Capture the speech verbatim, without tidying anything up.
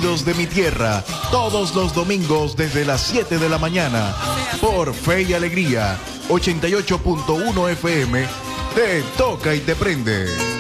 Sonidos de mi tierra, todos los domingos desde las siete de la mañana, por Fe y Alegría, ochenta y ocho punto uno F M, te toca y te prende.